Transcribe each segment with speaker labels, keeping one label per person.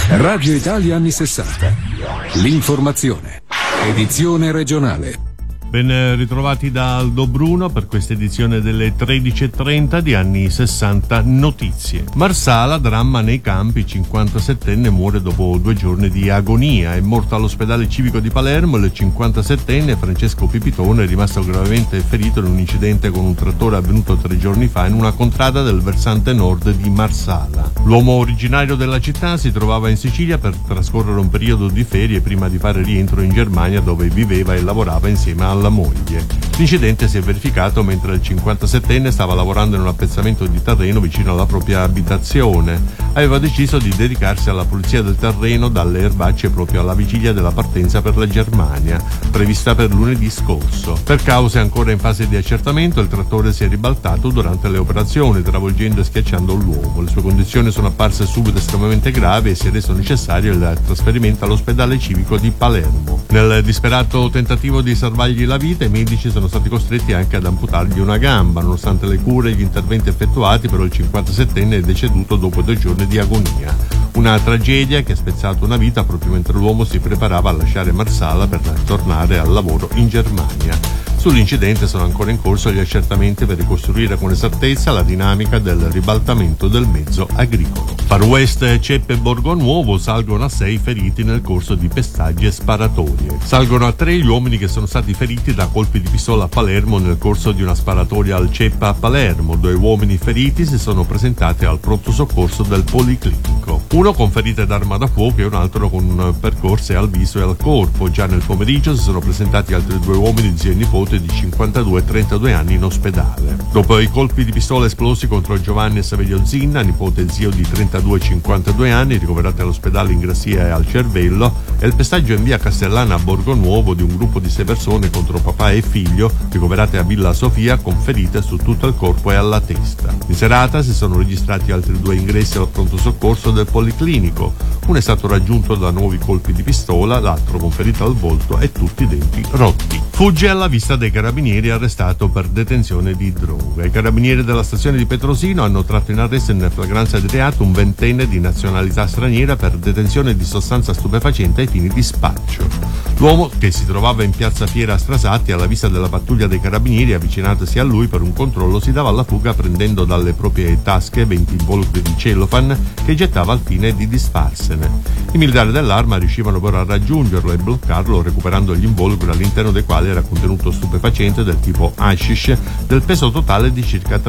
Speaker 1: Radio Italia anni 60. L'informazione. Edizione regionale.
Speaker 2: Ben ritrovati da Aldo Bruno per questa edizione delle 13.30 di anni 60 notizie. Marsala, dramma nei campi, 57enne muore dopo 2 giorni di agonia. È morto all'ospedale civico di Palermo il 57enne Francesco Pipitone, è rimasto gravemente ferito in un incidente con un trattore avvenuto 3 giorni fa in una contrada del versante nord di Marsala. L'uomo originario della città si trovava in Sicilia per trascorrere un periodo di ferie prima di fare rientro in Germania, dove viveva e lavorava insieme alla moglie. L'incidente si è verificato mentre il 57enne stava lavorando in un appezzamento di terreno vicino alla propria abitazione. Aveva deciso di dedicarsi alla pulizia del terreno dalle erbacce proprio alla vigilia della partenza per la Germania, prevista per lunedì scorso. Per cause ancora in fase di accertamento, il trattore si è ribaltato durante le operazioni, travolgendo e schiacciando l'uomo. Le sue condizioni sono apparse subito estremamente gravi e si è reso necessario il trasferimento all'ospedale civico di Palermo. Nel disperato tentativo di salvargli la vita, i medici sono stati costretti anche ad amputargli una gamba. Nonostante le cure e gli interventi effettuati, però il 57enne è deceduto dopo 2 giorni di agonia. Una tragedia che ha spezzato una vita proprio mentre l'uomo si preparava a lasciare Marsala per tornare al lavoro in Germania. Sull'incidente sono ancora in corso gli accertamenti per ricostruire con esattezza la dinamica del ribaltamento del mezzo agricolo. Far West, Ceppe e Borgonuovo salgono a 6 feriti nel corso di pestaggi e sparatorie. Salgono a 3 gli uomini che sono stati feriti da colpi di pistola a Palermo nel corso di una sparatoria al Ceppa a Palermo. 2 uomini feriti si sono presentati al pronto soccorso del Policlinico. Uno con ferite d'arma da fuoco e un altro con percorse al viso e al corpo. Già nel pomeriggio si sono presentati altri 2 uomini, zio e nipote, di 52 e 32 anni in ospedale. Dopo i colpi di pistola esplosi contro Giovanni Saverio Zinna, nipote e zio di 32 e 52 anni, ricoverati all'ospedale in Grassia e al cervello, e il pestaggio in via Castellana a Borgonuovo di un gruppo di 6 persone contro papà e figlio, ricoverate a Villa Sofia con ferite su tutto il corpo e alla testa. In serata si sono registrati altri 2 ingressi al pronto soccorso del Policlinico. Uno è stato raggiunto da nuovi colpi di pistola, l'altro con ferita al volto e tutti i denti rotti. Fugge alla vista dei carabinieri, arrestato per detenzione di droga. I carabinieri della stazione di Petrosino hanno tratto in arresto in flagranza di reato un 20enne di nazionalità straniera per detenzione di sostanza stupefacente ai fini di spaccio. L'uomo, che si trovava in piazza Fiera a Strasatti alla vista della pattuglia dei carabinieri avvicinatasi a lui per un controllo, si dava alla fuga prendendo dalle proprie tasche 20 involucri di cellophane che gettava al fine di disfarsene. I militari dell'arma riuscivano però a raggiungerlo e bloccarlo, recuperando gli involucri all'interno dei quali era contenuto stupefacente del tipo hashish del peso totale di circa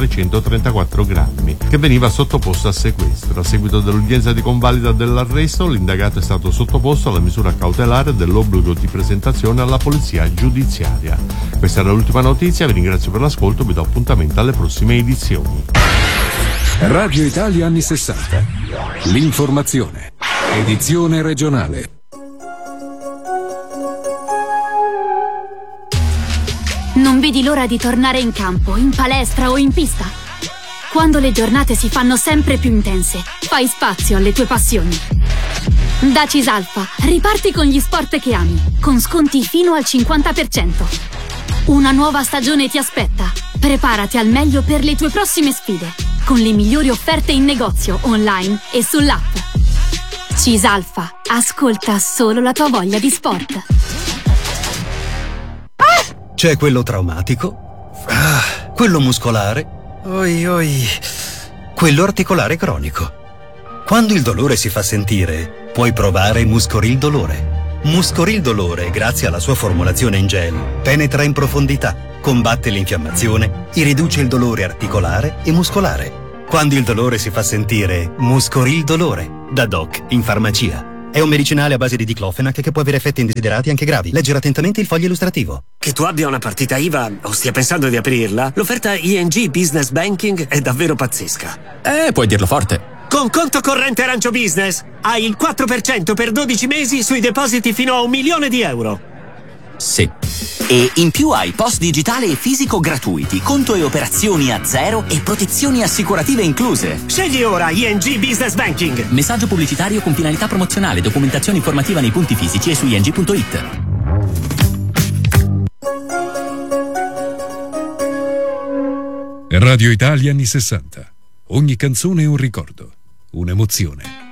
Speaker 2: 334 grammi, che veniva sottoposto a sequestro. A seguito dell'udienza di convalida dell'arresto, l'indagato è stato sottoposto alla misura cautelare dell'obbligo di presentazione alla polizia giudiziaria. Questa era l'ultima notizia, vi ringrazio per l'ascolto, vi do appuntamento alle prossime edizioni.
Speaker 1: Radio Italia anni 60. L'informazione. Edizione regionale.
Speaker 3: Non vedi l'ora di tornare in campo, in palestra o in pista? Quando le giornate si fanno sempre più intense, fai spazio alle tue passioni. Da Cisalfa, riparti con gli sport che ami, con sconti fino al 50%. Una nuova stagione ti aspetta. Preparati al meglio per le tue prossime sfide, con le migliori offerte in negozio, online e sull'app. Cisalfa, ascolta solo la tua voglia di sport.
Speaker 4: C'è quello traumatico, quello muscolare, quello articolare cronico. Quando il dolore si fa sentire, puoi provare Muscoril Dolore. Muscoril Dolore, grazie alla sua formulazione in gel, penetra in profondità, combatte l'infiammazione e riduce il dolore articolare e muscolare. Quando il dolore si fa sentire, Muscoril Dolore, da Doc in farmacia. È un medicinale a base di diclofenac che può avere effetti indesiderati anche gravi. Leggere attentamente il foglio illustrativo.
Speaker 5: Che tu abbia una partita IVA o stia pensando di aprirla, l'offerta ING Business Banking è davvero pazzesca.
Speaker 6: Puoi dirlo forte.
Speaker 5: Con conto corrente Arancio Business hai il 4% per 12 mesi sui depositi fino a €1.000.000.
Speaker 6: Sì.
Speaker 7: E in più hai post digitale e fisico gratuiti, conto e operazioni a zero e protezioni assicurative incluse.
Speaker 5: Scegli ora ING Business Banking.
Speaker 7: Messaggio pubblicitario con finalità promozionale, documentazione informativa nei punti fisici e su ing.it.
Speaker 1: Radio Italia anni 60. Ogni canzone è un ricordo, un'emozione.